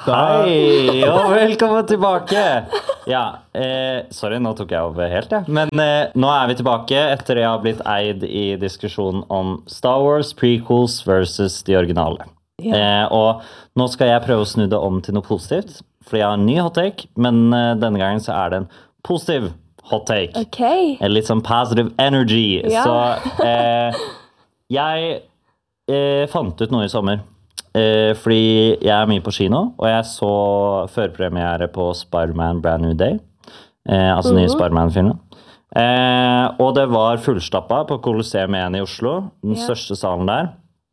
Hei, og velkommen tilbake. Ja, sorry, nå tok jeg over helt, Men nå vi tilbake etter jeg har blitt eid i diskusjonen om Star Wars prequels versus de originale. Og nå skal jeg prøve å snu det om til noe positivt, fordi jeg har en ny hot take, men denne gangen så det en positiv hot take. Okay. En litt sånn positive energy. Ja. Så jeg fant ut noe i sommer. Fordi jeg mye på kino, og jeg så førpremiere på Spider-Man Brand New Day, altså nye Spider-Man-filmen. Og det var fullstappet på Colosseum 1 i Oslo, den største salen der.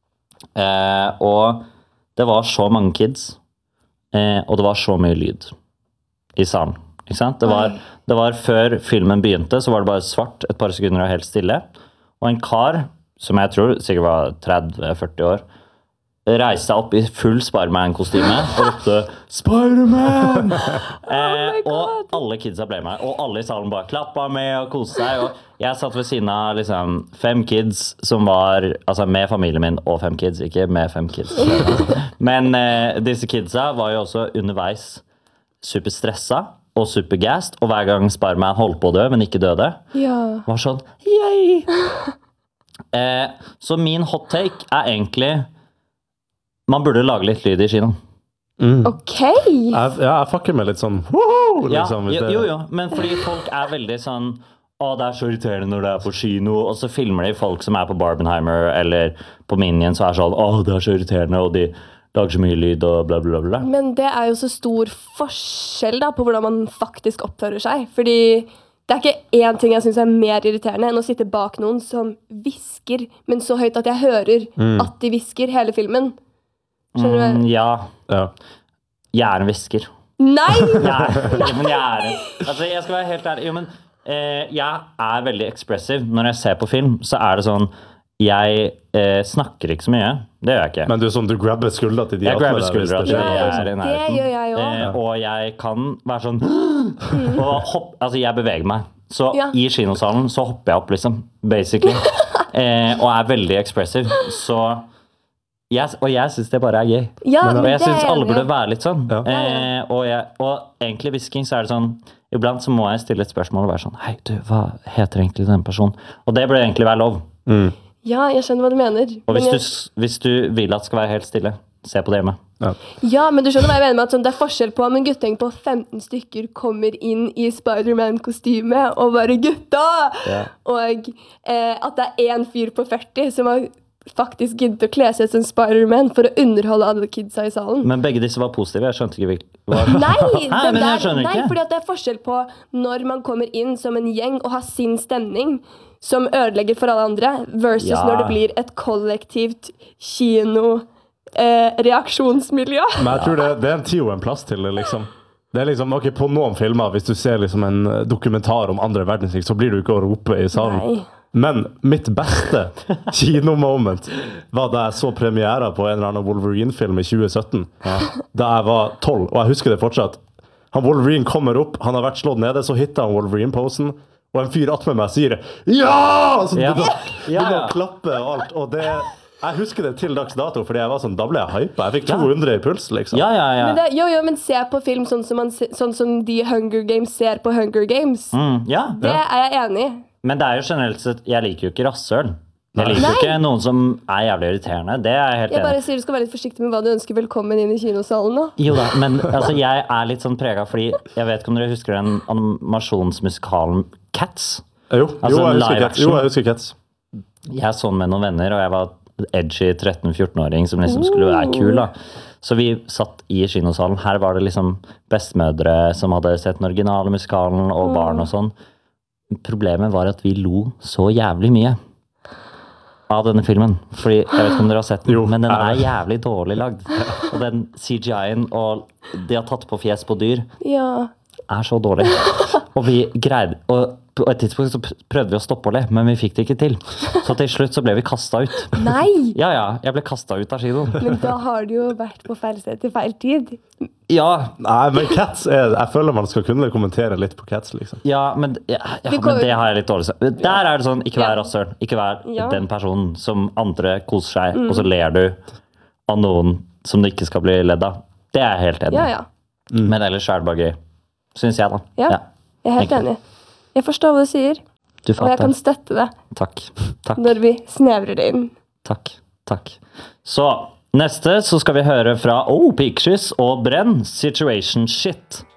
Og det var så mange kids, og det var så mye lyd i salen. Ikke sant? Det var før filmen begynte, så var det bare svart et par sekunder og helt stille. Og en kar, som jeg tror sikkert var 30-40 år, reiste seg opp i full Spider-Man-kostyme og ropte «Spider-Man!» og alle kidsa ble med, og alle i salen bare klappet med og koste seg, og jeg satt ved siden av liksom 5 kids som var, altså med familien min og 5 kids, ikke med 5 kids. Men disse kidsa var jo også underveis superstresset og supergassed, og hver gang Spider-Man holdt på å dø, men ikke døde, var sånn «Yay!» Så min hot take egentlig man burde lage litt lyd i kinoen. Ok. Jeg fucker med litt sånn woho! Liksom, jo, men fordi folk veldig sånn det så irriterende når det på kino, og så filmer de folk som på Barbenheimer eller på Minions og sånn, det så irriterende, og de lager så mye lyd og bla bla bla. Men det jo så stor forskjell da, på hvordan man faktisk oppfører seg, fordi det ikke én ting jeg synes mer irriterende enn å sitte bak noen som visker, men så høyt at jeg hører at de visker hele filmen. Skjønner du? Ja. Jeg en visker. Nei! Men jeg en. Altså, jeg skal være helt ærlig. Jo, men jeg veldig expressive. Når jeg ser på film, så det sånn jeg snakker ikke så mye. Det gjør jeg ikke. Men du grabber skuldra til de jeg grabber skuldra til de det gjør jeg også. Og jeg kan være sånn og altså jeg beveger meg. Så i kinosalen så hopper jeg opp liksom, basically. Og veldig expressive. Så og jeg synes det bare gøy. Og jeg synes alle burde være litt sånn. Og egentlig visking så det sånn, iblant så må jeg stille et spørsmål og være sånn, hei du, hva heter egentlig den personen? Og det burde egentlig være lov. Ja, jeg skjønner hva du mener. Og hvis du vil at det skal være helt stille, se på det hjemme. Ja, men du skjønner hva jeg mener med at sånn, det forskjell på om en gutteng på 15 stykker kommer inn i Spider-Man-kostyme og bare gutta! Og at det en fyr på 40 som har faktisk giddet å kle seg som Spider-Man for å underholde alle kidsa i salen. Men begge disse var positive, jeg skjønte ikke Nei, men jeg skjønner ikke. Nei, fordi at det forskjell på når man kommer inn som en gjeng og har sin stemning som ødelegger for alle andre, versus når det blir et kollektivt kino-reaksjonsmiljø. Men jeg tror det en tid og en plass til det, liksom. Det liksom, ok, på noen filmer, hvis du ser liksom en dokumentar om andre verdenskrig, så blir du ikke å rope i salen. Nei. Men mitt beste kinomoment var da jeg så premiere på en eller annen Wolverine-film i 2017. Da jeg var 12, og jeg husker det fortsatt. Han Wolverine kommer opp, han har vært slått nede, så hittet han Wolverine-posen, og en fyr attmed meg sier «Ja!» Så begynner å klappe og alt, og det... Jeg husker det til dags dato, fordi jeg var sånn, da ble jeg hypet. Jeg fikk 200 i puls, liksom. Men men se på film sånn som de Hunger Games ser på Hunger Games. Det jeg enig i. Men det jo generelt sett, jeg liker jo ikke rasshøl. Jeg liker jo ikke noen som jævlig irriterende. Det jeg helt enig. Jeg bare sier du skal være litt forsiktig med hva du ønsker velkommen inn i kinosalen nå. Jo da, men altså, jeg litt sånn preget, fordi jeg vet ikke om dere husker den animasjonsmusikalen Cats? Jo, jeg husker Cats. Jeg så den med noen venner, og jeg var edgy 13-14-åring som liksom skulle være kul da. Så vi satt i kinosalen. Her var det liksom bestemødre som hadde sett den originale musikalen og barn og sånn. Problemet var at vi lo så jævlig mye av denne filmen. Fordi, jeg vet ikke om dere har sett den, men den jævlig dårlig lagd. Og den CGI-en, og de har tatt på fjes på dyr, så dårlig. Og vi greide, og på et tidspunkt så prøvde vi å stoppe å le, men vi fikk det ikke til. Så til slutt så ble vi kastet ut. Nei! Ja, jeg ble kastet ut av kinoen. Men da har du jo vært på feil sted til feil tid. Ja. Nei, men Cats jeg føler man skal kunne kommentere litt på Cats, liksom. Ja, men det har jeg litt dårlig. Der det sånn, ikke vær rasshøl. Ikke vær den personen som andre koser seg, og så ler du av noen som det ikke skal bli ledd av. Det er jeg helt enig i. Ja, ja. Men ellers er det bare gøy. Synes jeg, da. Ja, jeg er helt enig. Jeg forstår hva du sier, Du og jeg kan fatter. støtte det Takk. når vi snevrer det inn. Takk. Så, neste så skal vi høre fra Peaksys og Brenn, Situation Shit.